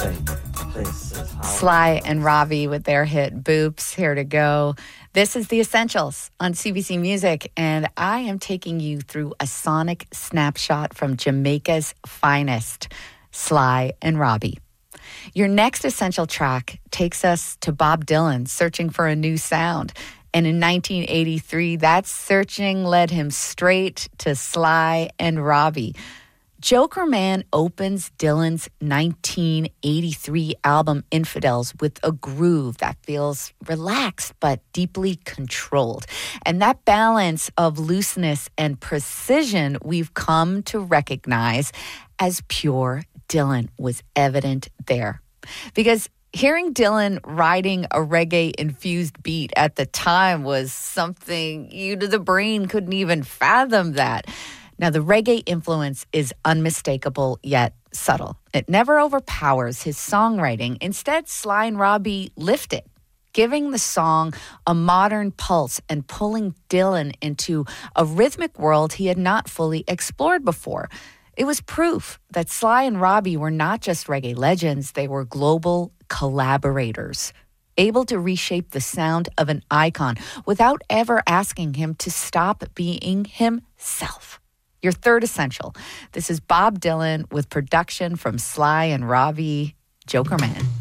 Sly and Robbie with their hit Boops, Here to Go. This is The Essentials on CBC Music, and I am taking you through a sonic snapshot from Jamaica's finest, Sly and Robbie. Your next essential track takes us to Bob Dylan searching for a new sound. And in 1983, that searching led him straight to Sly and Robbie. Jokerman opens Dylan's 1983 album Infidels with a groove that feels relaxed but deeply controlled. And that balance of looseness and precision we've come to recognize as pure Dylan was evident there. Because hearing Dylan riding a reggae-infused beat at the time was something the brain couldn't even fathom that. Now, the reggae influence is unmistakable yet subtle. It never overpowers his songwriting. Instead, Sly and Robbie lift it, giving the song a modern pulse and pulling Dylan into a rhythmic world he had not fully explored before. It was proof that Sly and Robbie were not just reggae legends, they were global collaborators, able to reshape the sound of an icon without ever asking him to stop being himself. Your third essential. This is Bob Dylan with production from Sly and Robbie, Jokerman.